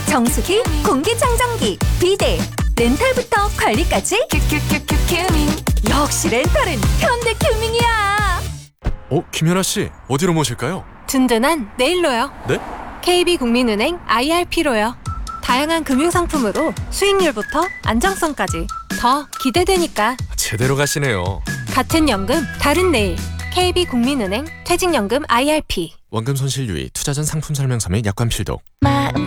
정수기, 공기청정기, 비데, 렌탈부터 관리까지 큐큐큐큐 큐밍. 역시 렌탈은 현대큐밍이야. 김연아씨, 어디로 모실까요? 든든한 내일로요. 네? KB국민은행 IRP로요. 다양한 금융상품으로 수익률부터 안정성까지 더 기대되니까. 제대로 가시네요. 같은 연금 다른 내일. KB국민은행 퇴직연금 IRP. 원금 손실 유의, 투자 전 상품 설명서 및 약관 필독. 마음